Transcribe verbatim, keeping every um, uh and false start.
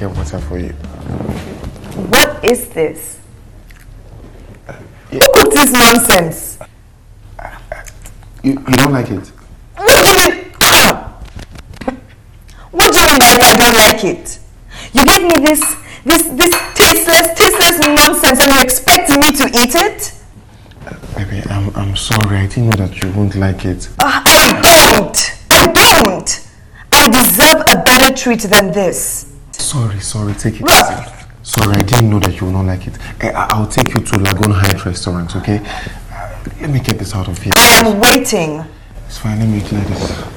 get water for you. What is this? Uh, yeah. What is this nonsense? Uh, uh, you, you don't like it? What do you mean? What do you mean by I don't like it? You gave me this, this, this tasteless, tasteless nonsense and you're expecting me to eat it? Uh, baby, I'm, I'm sorry. I didn't know that you won't like it. Uh, I don't! I don't! I deserve a better treat than this. Sorry, sorry. Take it Look. easy. Sorry, I didn't know that you will not like it. I, I'll take you to Lagoon Heights restaurant, okay? Uh, let me get this out of here. I am waiting. It's fine. Let me clear this.